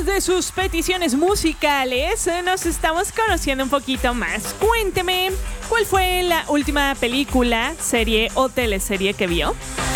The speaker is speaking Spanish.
además de sus peticiones musicales, nos estamos conociendo un poquito más. Cuénteme, ¿cuál fue la última película, serie o teleserie que vio?